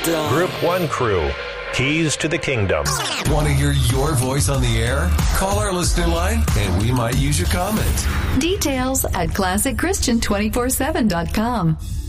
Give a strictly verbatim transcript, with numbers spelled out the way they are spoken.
Wisdom. Group One Crew, Keys to the Kingdom. Want to hear your voice on the air? Call our listener line and we might use your comment. Details at classic christian two forty-seven dot com.